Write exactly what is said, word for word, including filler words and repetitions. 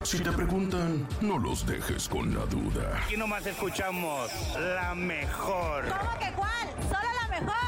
Si te preguntan, no los dejes con la duda. Aquí nomás escuchamos la mejor. ¿Cómo que cuál? ¿Solo la mejor?